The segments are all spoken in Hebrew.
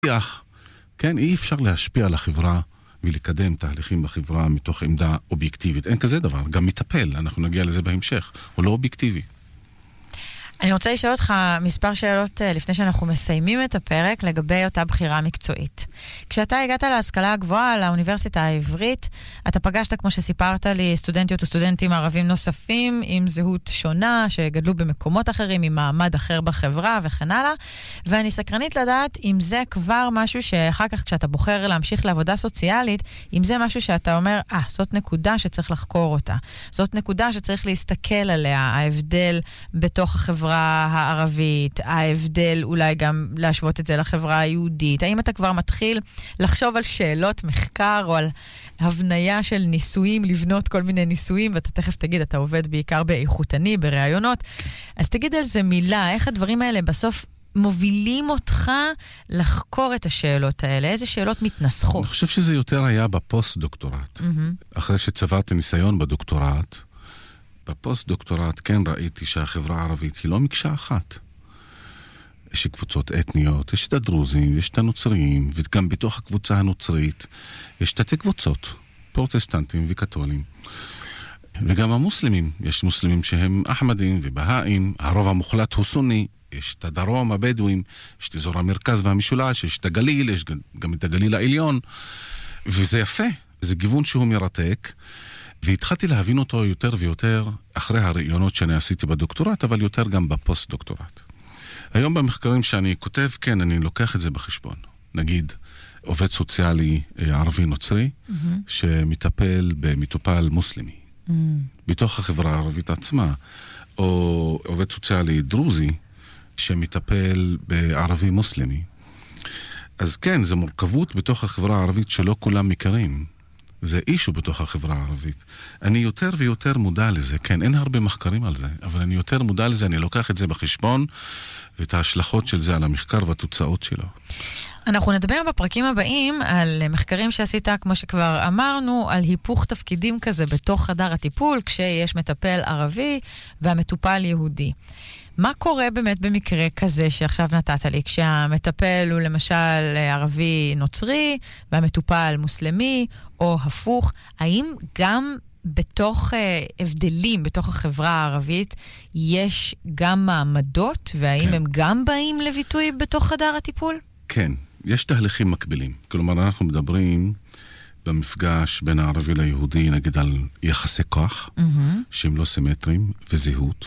כן, אי אפשר להשפיע על החברה ולקדם תהליכים בחברה מתוך עמדה אובייקטיבית. אין כזה דבר, גם מטפל, אנחנו נגיע לזה בהמשך, הוא לא אובייקטיבי. אני רוצה לשאול אותך מספר שאלות לפני שאנחנו מסיימים את הפרק לגבי אותה בחירה מקצועית. כשאתה הגעת להשכלה הגבוהה, לאוניברסיטה העברית, אתה פגשת, כמו שסיפרת לי, סטודנטיות וסטודנטים ערבים נוספים עם זהות שונה, שגדלו במקומות אחרים, עם מעמד אחר בחברה וכן הלאה, ואני סקרנית לדעת אם זה כבר משהו שאחר כך כשאתה בוחר להמשיך לעבודה סוציאלית, אם זה משהו שאתה אומר, זאת נקודה שצריך לחקור אותה. זאת נקודה שצריך להסתכל עליה, ההבדל בתוך החברה הערבית, ההבדל אולי גם להשוות את זה לחברה היהודית. האם אתה כבר מתחיל לחשוב על שאלות מחקר או על הבניה של ניסויים, לבנות כל מיני ניסויים, ואתה תכף תגיד, אתה עובד בעיקר באיכותני, בראיונות. אז תגיד על זה מילה, איך הדברים האלה בסוף מובילים אותך לחקור את השאלות האלה? איזה שאלות מתנסחות? אני חושב שזה יותר היה בפוסט-דוקטורט. אחרי שצברתי ניסיון בדוקטורט, בפוסט-דוקטורט כן ראיתי שהחברה הערבית היא לא מקשה אחת. יש קבוצות אתניות, יש את הדרוזים, יש את הנוצרים, וגם בתוך הקבוצה הנוצרית יש תתי קבוצות, פרוטסטנטים וקתולים. וגם המוסלמים, יש מוסלמים שהם אחמדים ובהאים, הרוב המוחלט הוא סוני, יש את הדרום, הבדואים, יש את אזור המרכז והמשולש, יש את הגליל, יש גם את הגליל העליון, וזה יפה, זה גיוון שהוא מרתק, והתחלתי להבין אותו יותר ויותר אחרי הרעיונות שאני עשיתי בדוקטורט, אבל יותר גם בפוסט-דוקטורט. היום במחקרים שאני כותב, כן, אני לוקח את זה בחשבון. נגיד, עובד סוציאלי ערבי נוצרי, שמטפל במטופל מוסלמי, בתוך החברה הערבית עצמה, או עובד סוציאלי דרוזי, שמטפל בערבי מוסלמי. אז כן, זו מורכבות בתוך החברה הערבית שלא כולם מכירים. זה אישו בתוך החברה הערבית. אני יותר ויותר מודע לזה. כן, אין הרבה מחקרים על זה, אבל אני יותר מודע לזה, אני לוקח את זה בחשבון, ואת ההשלכות של זה על המחקר והתוצאות שלו. אנחנו נדבר בפרקים הבאים על מחקרים שעשית, כמו שכבר אמרנו, על היפוך תפקידים כזה בתוך חדר הטיפול, כשיש מטפל ערבי והמטופל יהודי. מה קורה באמת במקרה כזה שעכשיו נתת לי, כשהמטפל הוא למשל ערבי נוצרי והמטופל מוסלמי או הפוך? האם גם בתוך הבדלים, בתוך החברה הערבית, יש גם מעמדות, והאם כן. הם גם באים לביטוי בתוך חדר הטיפול? כן, יש תהליכים מקבילים. כלומר, אנחנו מדברים במפגש בין הערבי ליהודי, נגיד על יחסי כוח, שהם לא סימטריים, וזהות.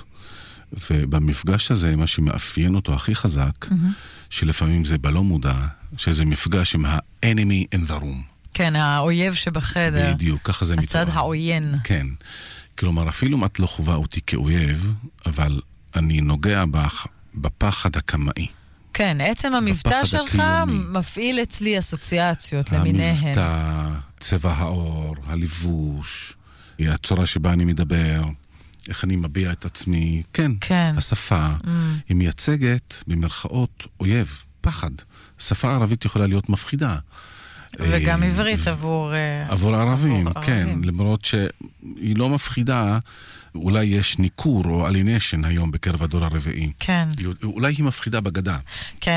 ובמפגש הזה, מה שמאפיין אותו הכי חזק, שלפעמים זה בלא מודע, שזה מפגש עם ה-enemy in the room. כן, האויב שבחדר. בדיוק, ככה זה מתואר. הצד העוין. כן. כלומר, אפילו אם את לא חובה אותי כאויב, אבל אני נוגע בפחד הקמאי. כן, עצם המבטא שלך מפעיל אצלי אסוציאציות למיניהן. המבטא, צבע האור, הלבוש, הצורה שבה אני מדבר, איך אני מביע את עצמי, כן. השפה, היא מייצגת במרכאות אויב, פחד. השפה הערבית יכולה להיות מפחידה. וגם עברית עבור ערבים, כן, למרות שהיא לא מפחידה, אולי יש ניכור או אלינשן היום בקרב הדור הרביעי. כן. אולי היא מפחידה בגדה. כן.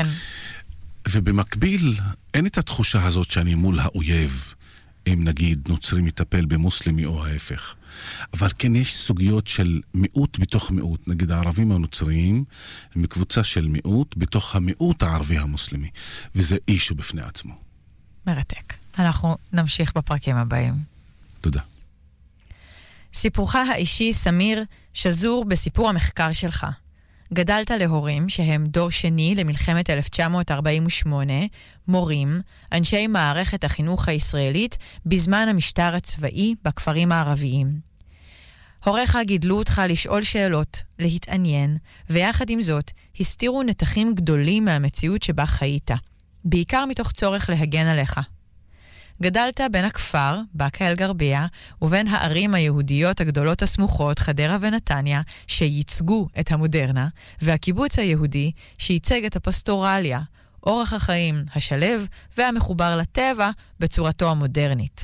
ובמקביל, אין את התחושה הזאת שאני מול האויב, אם נגיד נוצרי מטפל במוסלמי או ההפך. אבל כן יש סוגיות של מיעוט בתוך מיעוט. נגיד הערבים הנוצריים הם מקבוצה של מיעוט בתוך המיעוט הערבי המוסלמי. וזה אישו בפני עצמו. מרתק. אנחנו נמשיך בפרקים הבאים. תודה. סיפורך האישי, סמיר, שזור בסיפור המחקר שלך. גדלת להורים שהם דור שני למלחמת 1948, מורים, אנשי מערכת החינוך הישראלית בזמן המשטר הצבאי בכפרים הערביים. הוריך גידלו אותך לשאול שאלות, להתעניין, ויחד עם זאת הסתירו נתחים גדולים מהמציאות שבה חיית, בעיקר מתוך צורך להגן עליך. גדלת בין הכפר, באקה אל-גרבייה, ובין הערים היהודיות הגדולות הסמוכות, חדרה ונתניה, שייצגו את המודרנה, והקיבוץ היהודי שייצג את הפסטורליה, אורח החיים השלב והמחובר לטבע בצורתו המודרנית.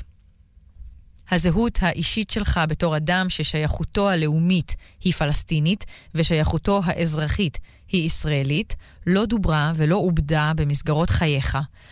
הזהות האישית שלך בתור אדם ששייכותו הלאומית היא פלסטינית ושייכותו האזרחית היא ישראלית, לא דוברה ולא עובדה במסגרות חייך,